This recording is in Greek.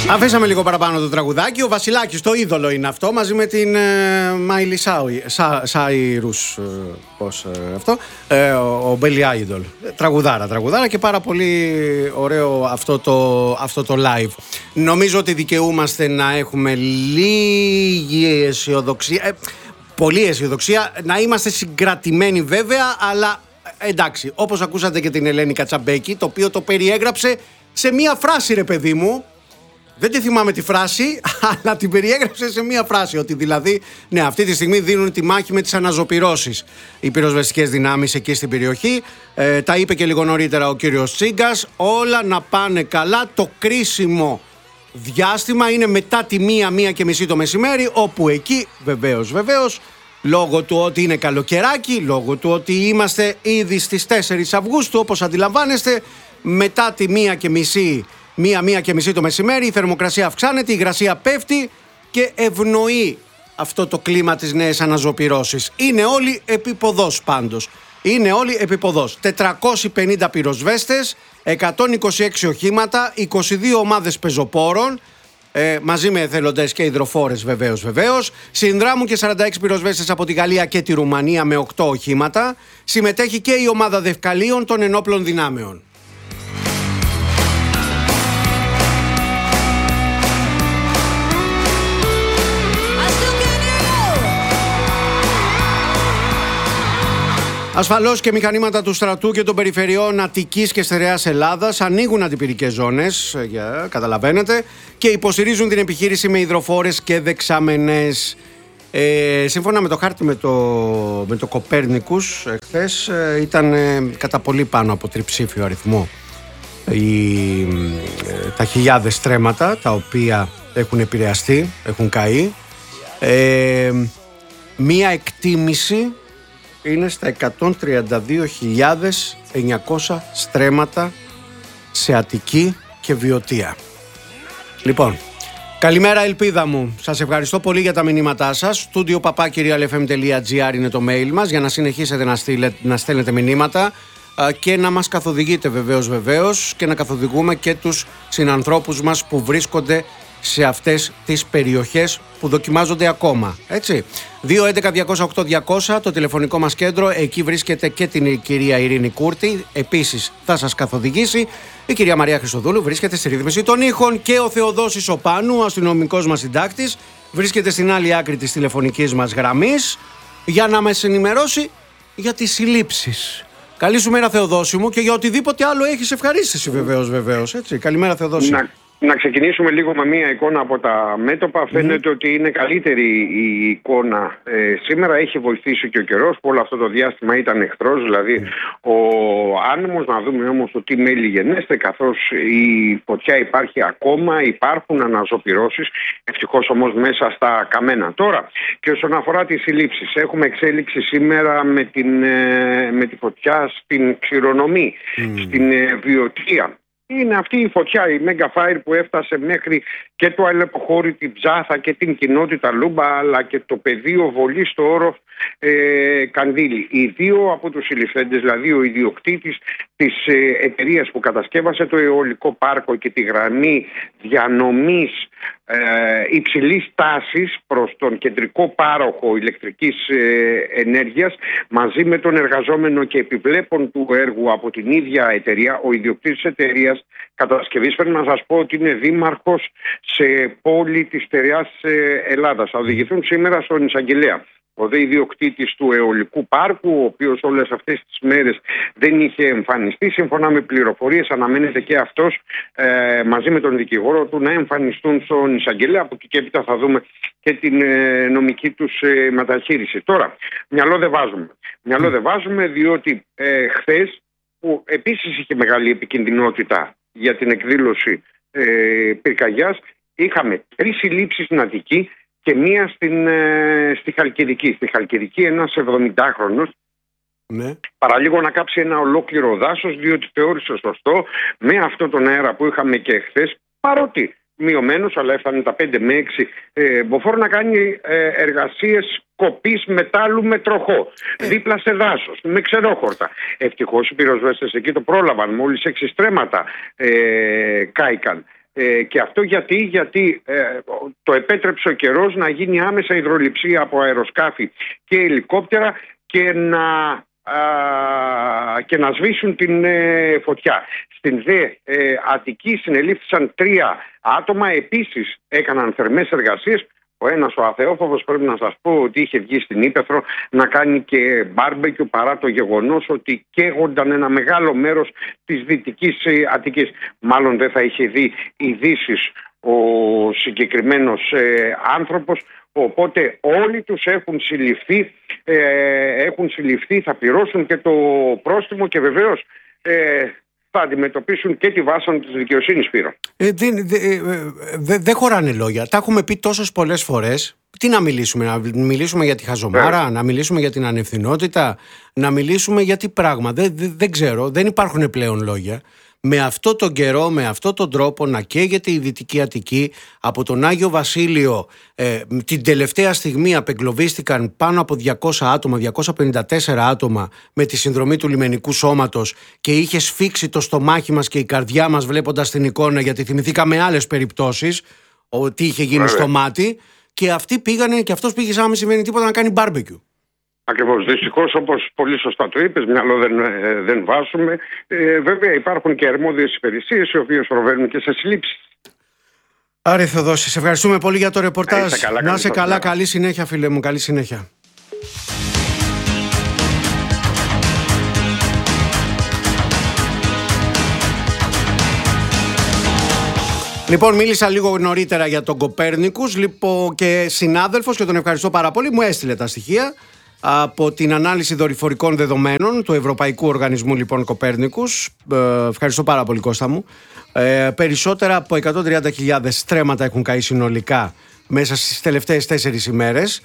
Αφήσαμε λίγο παραπάνω το τραγουδάκι. Ο Βασιλάκης, το είδωλο είναι αυτό, μαζί με την Μάιλι Σάιρους. Πώς αυτό, ο Μπέλι Άιντολ. Τραγουδάρα και πάρα πολύ ωραίο αυτό το live. Νομίζω ότι δικαιούμαστε να έχουμε λίγη αισιοδοξία, πολλή αισιοδοξία, να είμαστε συγκρατημένοι βέβαια, αλλά εντάξει, όπως ακούσατε και την Ελένη Κατσαμπέκη, το οποίο το περιέγραψε σε μία φράση, ρε παιδί μου. Δεν τη θυμάμαι τη φράση, αλλά την περιέγραψε σε μία φράση. Ότι δηλαδή, ναι, αυτή τη στιγμή δίνουν τη μάχη με τις αναζωπυρώσεις οι πυροσβεστικές δυνάμεις εκεί στην περιοχή. Τα είπε και λίγο νωρίτερα ο κύριος Τσίγκας. Όλα να πάνε καλά. Το κρίσιμο διάστημα είναι μετά τη 1:30 το μεσημέρι, όπου εκεί βεβαίως, λόγω του ότι είναι καλοκαιράκι, λόγω του ότι είμαστε ήδη στις 4 Αυγούστου, όπως αντιλαμβάνεστε, μετά τη 1:30 το μεσημέρι η θερμοκρασία αυξάνεται, η υγρασία πέφτει και ευνοεί αυτό το κλίμα της νέας αναζωπυρώσης. Είναι όλοι επιποδός πάντως. Είναι όλοι επιποδός. 450 πυροσβέστες, 126 οχήματα, 22 ομάδες πεζοπόρων, μαζί με εθελοντές και υδροφόρες βεβαίως. Συνδράμουν και 46 πυροσβέστες από τη Γαλλία και τη Ρουμανία με 8 οχήματα. Συμμετέχει και η ομάδα δευκαλίων των ενόπλων δυνάμεων. Ασφαλώς και μηχανήματα του στρατού και των περιφερειών Αττικής και Στερεάς Ελλάδας ανοίγουν αντιπυρικές ζώνες, καταλαβαίνετε, και υποστηρίζουν την επιχείρηση με υδροφόρες και δεξαμενές. Σύμφωνα με το χάρτη με το Κοπέρνικους, χθες ήταν κατά πολύ πάνω από τριψήφιο αριθμό τα χιλιάδες στρέμματα τα οποία έχουν επηρεαστεί, έχουν καεί. Μία εκτίμηση είναι στα 132.900 στρέμματα σε Αττική και Βιωτία. Λοιπόν, καλημέρα ελπίδα μου. Σας ευχαριστώ πολύ για τα μηνύματά σας. studio@realfm.gr είναι το mail μας για να συνεχίσετε να στέλνετε μηνύματα και να μας καθοδηγείτε βεβαίως και να καθοδηγούμε και τους συνανθρώπους μας που βρίσκονται σε αυτές τις περιοχές που δοκιμάζονται ακόμα. Έτσι. 211-208-200 το τηλεφωνικό μας κέντρο. Εκεί βρίσκεται και την κυρία Ειρήνη Κούρτη. Επίσης θα σας καθοδηγήσει. Η κυρία Μαρία Χριστοδούλου βρίσκεται στη ρύθμιση των ήχων και ο Θεοδόσης Οπάνου, αστυνομικός μας συντάκτης, βρίσκεται στην άλλη άκρη της τηλεφωνικής μας γραμμής για να μας ενημερώσει για τις συλλήψεις. Καλή σου μέρα, Θεοδόση μου, και για οτιδήποτε άλλο έχεις ευχαρίστηση βεβαίως. Έτσι. Καλημέρα, Θεοδόση. Να ξεκινήσουμε λίγο με μία εικόνα από τα μέτωπα. Φαίνεται ότι είναι καλύτερη η εικόνα σήμερα. Έχει βοηθήσει και ο καιρός που όλο αυτό το διάστημα ήταν εχθρός, δηλαδή ο άνεμος. Να δούμε όμως το τι μέλη γενέστε, καθώς η φωτιά υπάρχει ακόμα, υπάρχουν αναζωπυρώσεις, ευτυχώς όμως μέσα στα καμένα. Τώρα, και όσον αφορά τις συλλήψεις, έχουμε εξέλιξη σήμερα με τη φωτιά στην Ξηρονομή, στην Βιωτία. Είναι αυτή η φωτιά, η Mega Fire, που έφτασε μέχρι και το Αλεποχώρι, την Ψάθα και την κοινότητα Λούμπα, αλλά και το πεδίο βολή στο όροφ Καντήλη. Οι δύο από τους συλληφθέντες, δηλαδή ο ιδιοκτήτης της εταιρείας που κατασκεύασε το αιωλικό πάρκο και τη γραμμή διανομής υψηλής τάσης προς τον κεντρικό πάροχο ηλεκτρικής ενέργειας, μαζί με τον εργαζόμενο και επιβλέπων του έργου από την ίδια εταιρεία, ο ιδιοκτήτης της εταιρείας κατασκευής, πρέπει να σας πω ότι είναι δήμαρχος σε πόλη της Στερεάς Ελλάδας. Θα οδηγηθούν σήμερα στον εισαγγελέα. Ο δε ιδιοκτήτης του αιωλικού πάρκου, ο οποίος όλες αυτές τις μέρες δεν είχε εμφανιστεί, σύμφωνα με πληροφορίες αναμένεται και αυτός μαζί με τον δικηγόρο του να εμφανιστούν στον εισαγγελέα. Από εκεί και έπειτα θα δούμε και την νομική τους μεταχείριση. Τώρα, μυαλό δεν βάζουμε, διότι χθες, που επίσης είχε μεγάλη επικινδυνότητα για την εκδήλωση πυρκαγιάς, είχαμε 3 συλλήψεις στην Αττική και μία στη Χαλκιδική. Στη Χαλκιδική ένας 70χρονος παραλίγο να κάψει ένα ολόκληρο δάσος, διότι θεώρησε σωστό με αυτόν τον αέρα που είχαμε και χθες, παρότι μειωμένος, αλλά έφτανε τα 5 με 6 μποφόρ, να κάνει εργασίες κοπής μετάλλου με τροχό, δίπλα σε δάσος, με ξερόχορτα. Ευτυχώς οι πυροσβέστες εκεί το πρόλαβαν, μόλις 6 στρέμματα κάηκαν. Και αυτό γιατί το επέτρεψε ο καιρός να γίνει άμεσα υδρολειψία από αεροσκάφη και ελικόπτερα και να σβήσουν την φωτιά. Στην ΔΕ Αττική συνελήφθησαν 3 άτομα, επίσης έκαναν θερμές εργασίες. Ο ένας, ο Αθεόφοβος, πρέπει να σας πω ότι είχε βγει στην Ύπαιθρο να κάνει και μπάρμπεκιου, παρά το γεγονός ότι καίγονταν ένα μεγάλο μέρος της Δυτικής Αττικής. Μάλλον δεν θα είχε δει ειδήσεις ο συγκεκριμένος άνθρωπος, οπότε όλοι τους έχουν συλληφθεί, θα πληρώσουν και το πρόστιμο και βεβαίως θα αντιμετωπίσουν και τη βάσανο της δικαιοσύνης, Σπύρο. Δεν χωράνε λόγια. Τα έχουμε πει τόσες πολλές φορές. Τι να μιλήσουμε για τη χαζομάρα, να μιλήσουμε για την ανευθυνότητα, να μιλήσουμε για τι πράγμα. Δεν ξέρω, δεν υπάρχουν πλέον λόγια. Με αυτό τον καιρό, με αυτόν τον τρόπο να καίγεται η Δυτική Αττική, από τον Άγιο Βασίλειο την τελευταία στιγμή απεγκλωβίστηκαν πάνω από 200 άτομα, 254 άτομα με τη συνδρομή του Λιμενικού Σώματος, και είχε σφίξει το στομάχι μας και η καρδιά μας βλέποντας την εικόνα, γιατί θυμηθήκαμε άλλες περιπτώσεις ότι είχε γίνει στο μάτι, και αυτοί πήγανε, και αυτός πήγε σαν να μην συμβαίνει τίποτα, να κάνει μπάρμπεκιου. Ακριβώς. Δυστυχώς, όπως πολύ σωστά το είπες, μυαλό δεν βάζουμε. Βέβαια υπάρχουν και αρμόδιες υπηρεσίες οι οποίες προβαίνουν και σε συλλήψεις. Άρη Θεοδόση, σε ευχαριστούμε πολύ για το ρεπορτάζ. Να είσαι καλά, καλή συνέχεια, φίλε μου, καλή συνέχεια. Λοιπόν, μίλησα λίγο νωρίτερα για τον Κοπέρνικους, λοιπόν, και συνάδελφος, και τον ευχαριστώ πάρα πολύ, μου έστειλε τα στοιχεία από την ανάλυση δορυφορικών δεδομένων του Ευρωπαϊκού Οργανισμού, λοιπόν, Κοπέρνικους. Ευχαριστώ πάρα πολύ, Κώστα μου. Περισσότερα από 130.000 στρέμματα έχουν καεί συνολικά μέσα στις τελευταίες 4 ημέρες.